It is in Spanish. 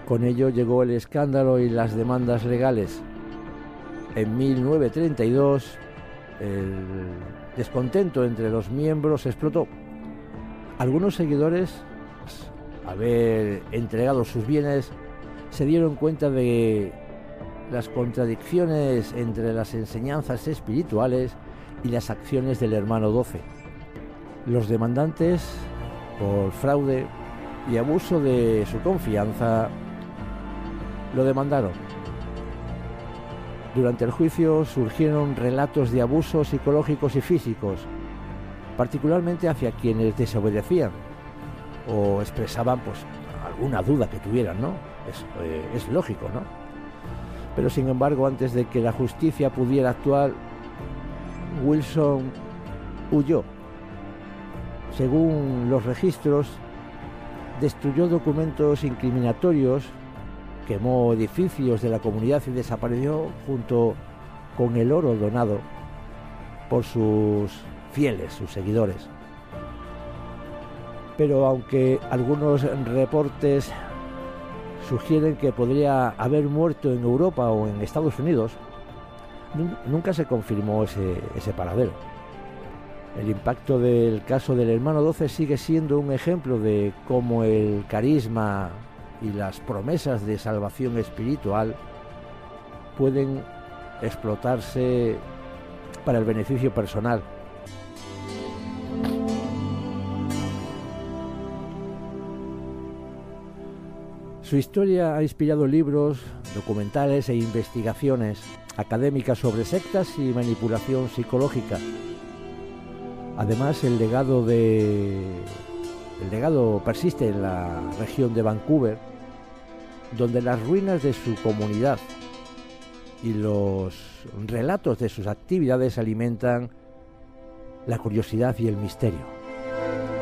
Con ello llegó el escándalo y las demandas legales. En 1932, el descontento entre los miembros explotó. Algunos seguidores, al haber entregado sus bienes, se dieron cuenta de las contradicciones entre las enseñanzas espirituales y las acciones del hermano 12. Los demandantes, por fraude y abuso de su confianza, lo demandaron. Durante el juicio surgieron relatos de abusos psicológicos y físicos, particularmente hacia quienes desobedecían o expresaban pues alguna duda que tuvieran, ¿no? Es lógico, ¿no? Pero sin embargo, antes de que la justicia pudiera actuar, Wilson huyó. Según los registros, destruyó documentos incriminatorios, quemó edificios de la comunidad y desapareció junto con el oro donado por sus fieles, sus seguidores. Pero aunque algunos reportes sugieren que podría haber muerto en Europa o en Estados Unidos, nunca se confirmó ese paradero. El impacto del caso del hermano 12 sigue siendo un ejemplo de cómo el carisma y las promesas de salvación espiritual pueden explotarse para el beneficio personal. Su historia ha inspirado libros, documentales e investigaciones académicas sobre sectas y manipulación psicológica. Además, el legado persiste en la región de Vancouver, donde las ruinas de su comunidad y los relatos de sus actividades alimentan la curiosidad y el misterio.